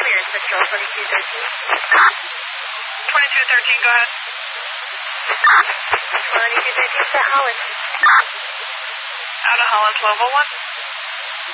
clearance, Patrol 2213. 2213, go ahead. 2213, set Holland. Out of Holland 1201.